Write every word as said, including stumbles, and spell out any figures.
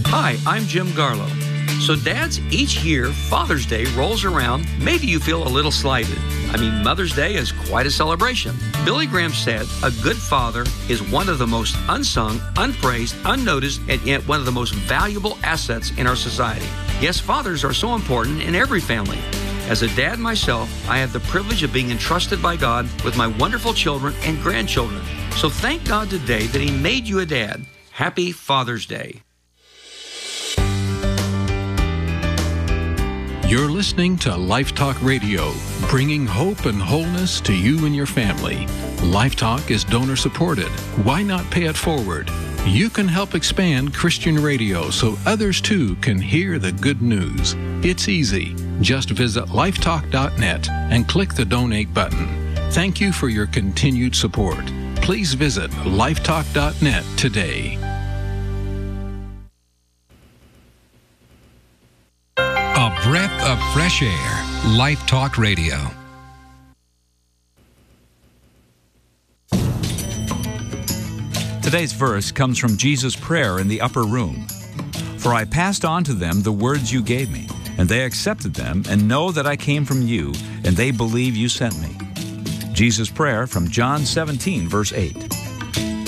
Hi, I'm Jim Garlow. So dads, each year Father's Day rolls around, maybe you feel a little slighted. I mean, Mother's Day is quite a celebration. Billy Graham said, a good father is one of the most unsung, unpraised, unnoticed, and yet one of the most valuable assets in our society. Yes, fathers are so important in every family. As a dad myself, I have the privilege of being entrusted by God with my wonderful children and grandchildren. So thank God today that He made you a dad. Happy Father's Day. You're listening to Life Talk Radio, bringing hope and wholeness to you and your family. Life Talk is donor supported. Why not pay it forward? You can help expand Christian radio so others too can hear the good news. It's easy. Just visit lifetalk dot net and click the donate button. Thank you for your continued support. Please visit lifetalk dot net today. A breath of fresh air. Life Talk Radio. Today's verse comes from Jesus' prayer in the upper room. For I passed on to them the words you gave me, and they accepted them, and know that I came from you, and they believe you sent me. Jesus' prayer from John seventeen, verse eight.